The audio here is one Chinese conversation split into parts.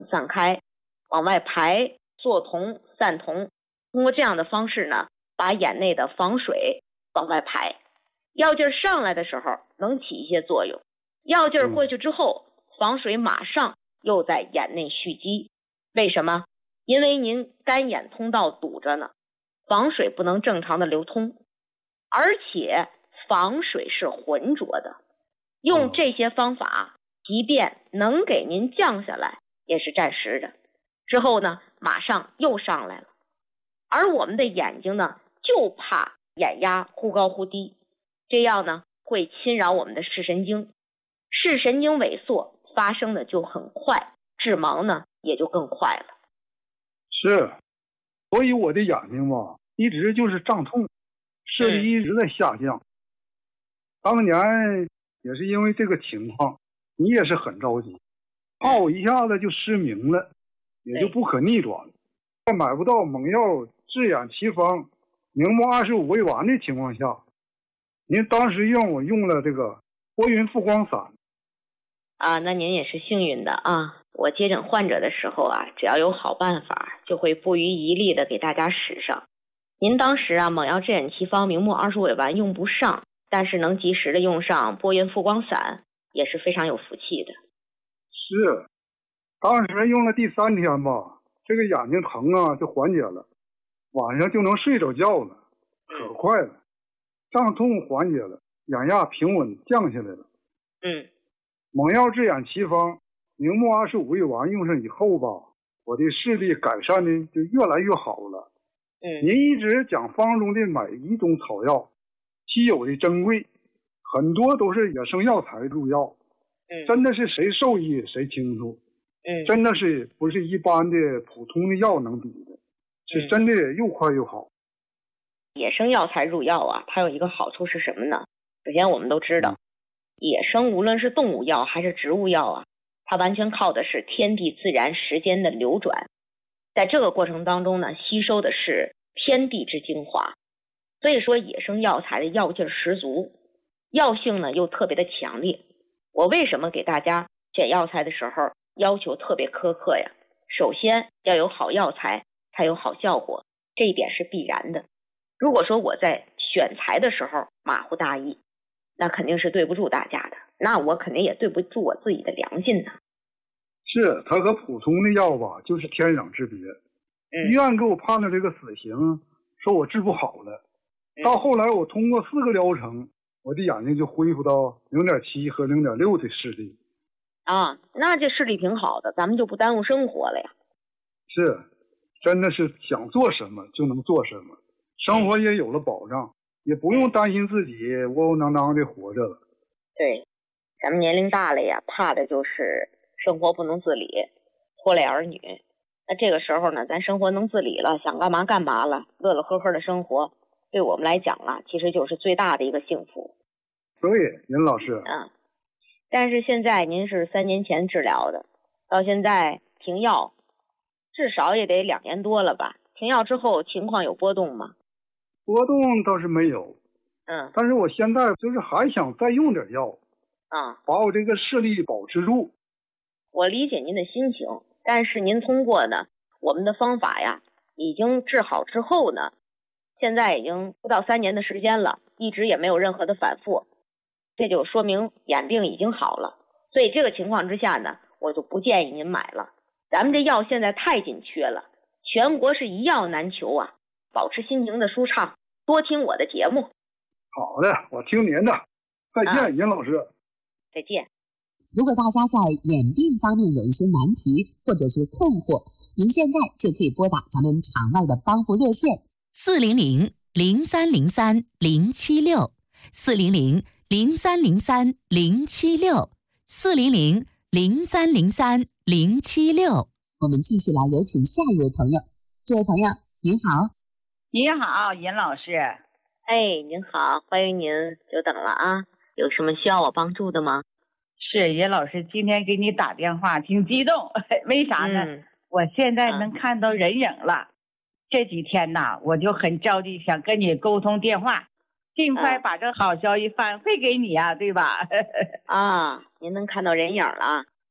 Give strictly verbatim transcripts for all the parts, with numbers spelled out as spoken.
散开，往外排，做瞳、散瞳，通过这样的方式呢，把眼内的房水往外排。药劲儿上来的时候能起一些作用，药劲儿过去之后，房水马上又在眼内蓄积。为什么？因为您干眼通道堵着呢，房水不能正常的流通，而且房水是浑浊的。用这些方法，即便能给您降下来，也是暂时的。之后呢，马上又上来了。而我们的眼睛呢，就怕眼压忽高忽低，这样呢会侵扰我们的视神经，视神经萎缩发生的就很快，致盲呢也就更快了。 是，所以我的眼睛吧，一直就是胀痛，视力一直在下降。嗯、当年也是因为这个情况，你也是很着急，怕我一下子就失明了，也就不可逆转了。在买不到猛药治眼奇方明目二十五味丸的情况下，您当时让我用了这个拨云复光散。 啊，那您也是幸运的啊！我接诊患者的时候啊，只要有好办法，就会不遗余力的给大家使上。您当时啊，猛药治眼奇方明目二十五味丸用不上，但是能及时的用上拨云复光散，也是非常有福气的。 是，当时用了第三天吧，这个眼睛疼啊就缓解了，晚上就能睡着觉了，可快了，胀痛缓解了，眼压平稳降下来了。 嗯， 猛药治眼奇方明目二十五味丸用上以后吧，我的视力改善的就越来越好了。 嗯， 您一直讲方中的每一种草药稀有的珍贵，很多都是野生药材入药。 嗯， 真的是谁受益谁清楚。 嗯， 真的是不是一般的普通的药能比的，是真的又快又好。 野生药材入药啊，它有一个好处是什么呢？首先我们都知道，嗯、野生无论是动物药还是植物药啊，它完全靠的是天地自然时间的流转，在这个过程当中呢，吸收的是天地之精华，所以说野生药材的药劲十足，药性呢又特别的强烈。我为什么给大家选药材的时候要求特别苛刻呀？首先要有好药材才有好效果，这一点是必然的。如果说我在选材的时候马虎大意，那肯定是对不住大家的，那我肯定也对不住我自己的良心的。 是，它和普通的药吧就是天壤之别。 嗯、 医院给我判的这个死刑，说我治不好了。嗯、到后来我通过四个疗程，我的眼睛就恢复到 零点七 和 零点六 的视力。 啊，那这视力挺好的，咱们就不耽误生活了呀。 是，真的是想做什么就能做什么，生活也有了保障，也不用担心自己窝窝囊囊的活着了。 对，咱们年龄大了呀，怕的就是生活不能自理，拖累儿女。那这个时候呢，咱生活能自理了，想干嘛干嘛了，乐乐呵呵的生活，对我们来讲啊，其实就是最大的一个幸福。 对，任老师。 嗯。但是现在您是三年前治疗的，到现在停药，至少也得两年多了吧？停药之后情况有波动吗？ 波动倒是没有， 嗯， 但是我现在就是还想再用点药， 啊， 把我这个视力保持住。 我理解您的心情，但是您通过呢我们的方法呀，已经治好之后呢，现在已经不到三年的时间了，一直也没有任何的反复。这就说明眼病已经好了，所以这个情况之下呢，我就不建议您买了。咱们这药现在太紧缺了，全国是一药难求啊！保持心情的舒畅，多听我的节目。 好的，我听您的。再见，任、啊、老师。 再见。 如果大家在眼病方面有一些难题或者是困惑，您现在就可以拨打咱们场外的帮扶热线四零零零三零三零七六四零零零三零三零七六四零零零三零三零七六。 我们继续来有请下一位朋友。这位朋友您好。 您好，尹老师。 哎，您好，欢迎您，久等了啊。有什么需要我帮助的吗？ 是，尹老师今天给你打电话挺激动，为啥呢、嗯、我现在能看到人影了、嗯、这几天呐我就很着急，想跟你沟通电话，尽快把这好消息反馈给你啊，对吧？ 啊，您能看到人影了，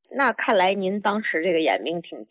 那看来您当时这个眼病挺